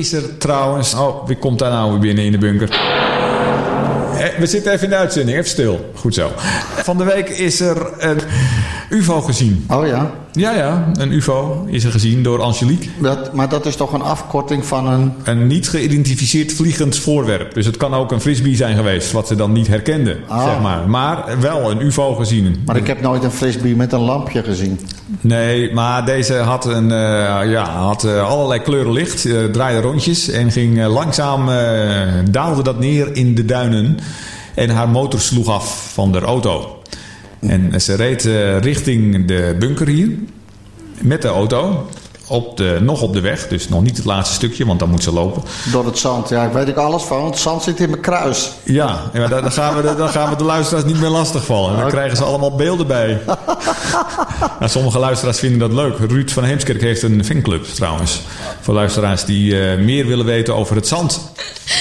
is er trouwens... Oh, wie komt daar nou weer binnen in de bunker? We zitten even in de uitzending, even stil. Goed zo. Van de week is er een UFO gezien. Oh ja? Ja, een UFO is er gezien door Angelique. Maar dat is toch een afkorting van een... Een niet geïdentificeerd vliegend voorwerp. Dus het kan ook een frisbee zijn geweest, wat ze dan niet herkenden, zeg maar. Maar wel een UFO gezien. Maar ik heb nooit een frisbee met een lampje gezien. Nee, maar deze had, had allerlei kleuren licht, draaide rondjes en ging langzaam, daalde dat neer in de duinen. En haar motor sloeg af van de auto. En ze reed richting de bunker hier met de auto. Nog op de weg, dus nog niet het laatste stukje, want dan moet ze lopen. Door het zand, ja, ik weet ik alles van, want het zand zit in mijn kruis. Ja, maar dan gaan we de luisteraars niet meer lastigvallen. Dan krijgen ze allemaal beelden bij. Nou, sommige luisteraars vinden dat leuk. Ruud van Heemskerk heeft een fanclub trouwens. Voor luisteraars die meer willen weten over het zand.